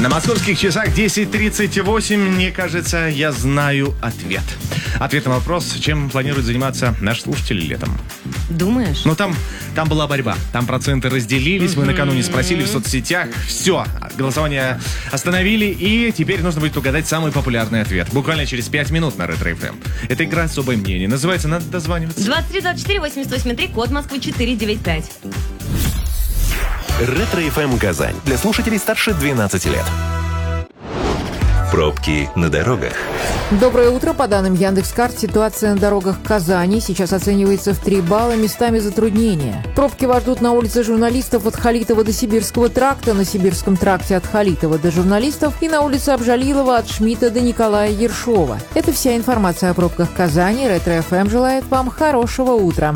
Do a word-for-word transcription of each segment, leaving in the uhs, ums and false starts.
На московских часах десять тридцать восемь. Мне кажется, я знаю ответ. Ответ на вопрос, чем планируют заниматься наши слушатели летом. Думаешь? Ну, там, там была борьба. Там проценты разделились. Мы накануне спросили в соцсетях. Все, голосование остановили. И теперь нужно будет угадать самый популярный ответ. Буквально через пять минут на Ретро эф эм. Это игра «Особое мнение». Называется «Надо дозваниваться». двадцать три двадцать четыре восемьдесят восемь три, код Москвы четыре девять пять. Ретро эф эм Казань. Для слушателей старше двенадцати лет. Пробки на дорогах. Доброе утро. По данным Яндекс.Карт, ситуация на дорогах Казани сейчас оценивается в три балла, местами затруднения. Пробки вас ждут на улице Журналистов от Халитова до Сибирского тракта, на Сибирском тракте от Халитова до Журналистов и на улице Абжалилова от Шмидта до Николая Ершова. Это вся информация о пробках Казани. Ретро эф эм желает вам хорошего утра.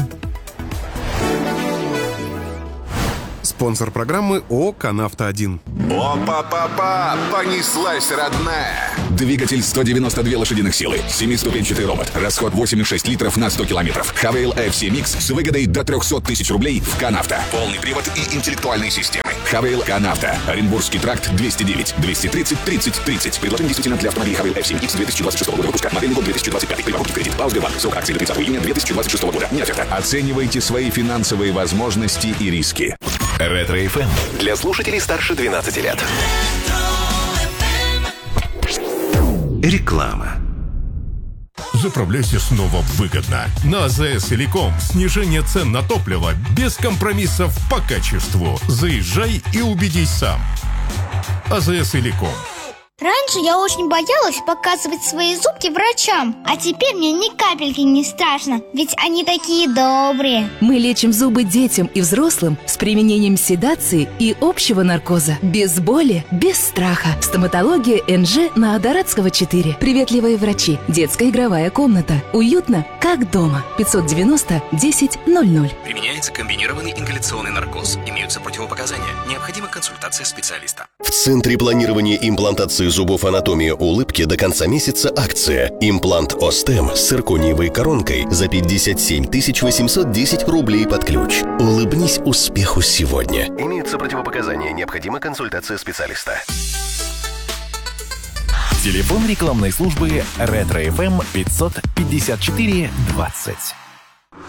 Спонсор программы ООО «Канавто один». Опа-па-па! Понеслась, родная! Двигатель сто девяносто две лошадиных силы, семиступенчатый робот, расход восемь и шесть литров на сто километров. Хавейл эф си Mix с выгодой до триста тысяч рублей в «Канавто». Полный привод и интеллектуальные системы. Хавейл «Канавто». Оренбургский тракт двести девять двести тридцать тридцать тридцать. Предложение действительно для автомобилей Хавейл эф си Mix две тысячи двадцать шестого года выпуска. Модельный год две тысячи двадцать пятый. При покупке в кредит. По Сбербанку. Срок акции до тридцатого июня две тысячи двадцать шестого года. Не оферта. Оценивайте свои финансовые возможности и риски. Ретро эф эм. Для слушателей старше двенадцати лет. Реклама. Заправляйся снова выгодно. На АЗС Иликом снижение цен на топливо без компромиссов по качеству. Заезжай и убедись сам. АЗС Иликом. Раньше я очень боялась показывать свои зубки врачам, а теперь мне ни капельки не страшно, ведь они такие добрые. Мы лечим зубы детям и взрослым с применением седации и общего наркоза. Без боли, без страха. Стоматология эн жэ на Адаратского четыре. Приветливые врачи. Детская игровая комната. Уютно, как дома. пятьсот девяносто десять ноль ноль. Применяется комбинированный ингаляционный наркоз. Имеются противопоказания. Необходима консультация специалиста. В Центре планирования имплантации зубов «Анатомия улыбки» до конца месяца акция. Имплант Остем с циркониевой коронкой за пятьдесят семь тысяч восемьсот десять рублей под ключ. Улыбнись успеху сегодня. Имеются противопоказания. Необходима консультация специалиста. Телефон рекламной службы Ретро эф эм пятьсот пятьдесят четыре двадцать.